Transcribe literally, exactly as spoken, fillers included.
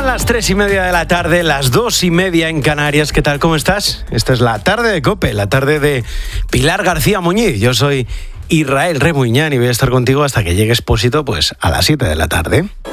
las tres y media de la tarde, las dos y media en Canarias. ¿Qué tal? ¿Cómo estás? Esta es la tarde de COPE, la tarde de Pilar García Muñiz. Yo soy Israel Remuñán y voy a estar contigo hasta que llegue Expósito, pues a las siete de la tarde.